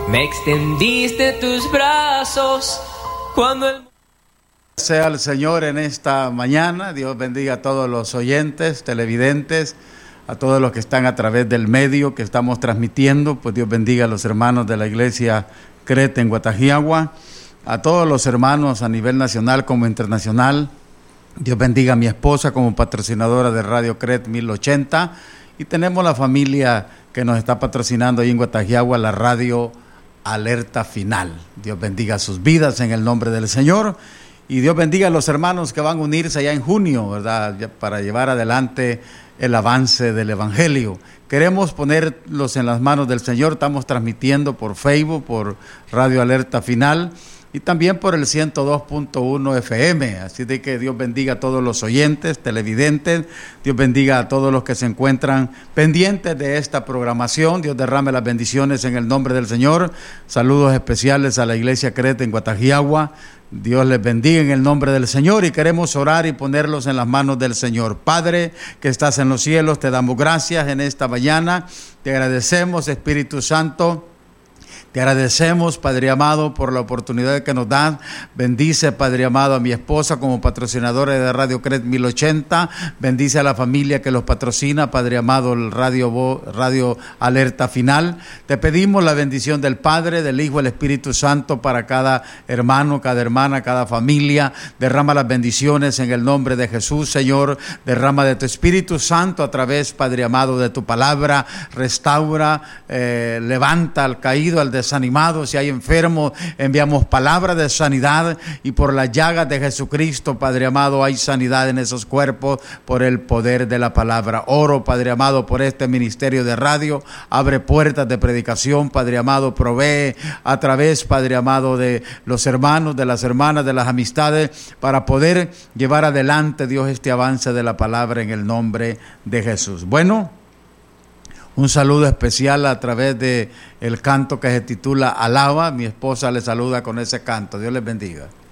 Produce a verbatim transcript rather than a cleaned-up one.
Me extendiste tus brazos cuando el... Sea el Señor en esta mañana. Dios bendiga a todos los oyentes, televidentes, a todos los que están a través del medio que estamos transmitiendo. Pues Dios bendiga a los hermanos de la iglesia Creta en Guatajiagua, a todos los hermanos a nivel nacional como internacional. Dios bendiga a mi esposa como patrocinadora de Radio Cret mil ochenta, y tenemos la familia que nos está patrocinando ahí en Guatajiagua, la Radio Alerta Final. Dios bendiga sus vidas en el nombre del Señor, y Dios bendiga a los hermanos que van a unirse ya en junio, ¿verdad?, ya para llevar adelante el avance del Evangelio. Queremos ponerlos en las manos del Señor. Estamos transmitiendo por Facebook, por Radio Alerta Final, y también por el ciento dos punto uno F M, así de que Dios bendiga a todos los oyentes, televidentes, Dios bendiga a todos los que se encuentran pendientes de esta programación. Dios derrame las bendiciones en el nombre del Señor. Saludos especiales a la iglesia Creta en Guatajiagua. Dios les bendiga en el nombre del Señor, y queremos orar y ponerlos en las manos del Señor. Padre que estás en los cielos, te damos gracias en esta mañana, te agradecemos, Espíritu Santo. Te agradecemos, Padre amado, por la oportunidad que nos das. Bendice, Padre amado, a mi esposa como patrocinadora de Radio Cret mil ochenta. Bendice a la familia que los patrocina, Padre amado, el Radio, Radio Alerta Final. Te pedimos la bendición del Padre, del Hijo, del Espíritu Santo para cada hermano, cada hermana, cada familia. Derrama las bendiciones en el nombre de Jesús, Señor. Derrama de tu Espíritu Santo a través, Padre amado, de tu palabra. Restaura, eh, levanta al caído, al desanimado. Si hay enfermos, enviamos palabra de sanidad, y por las llagas de Jesucristo, Padre amado, hay sanidad en esos cuerpos por el poder de la palabra. Oro, Padre amado, por este ministerio de radio. Abre puertas de predicación, Padre amado. Provee a través, Padre amado, de los hermanos, de las hermanas, de las amistades, para poder llevar adelante, Dios, este avance de la palabra en el nombre de Jesús. Bueno, un saludo especial a través de el canto que se titula Alaba. Mi esposa le saluda con ese canto. Dios les bendiga.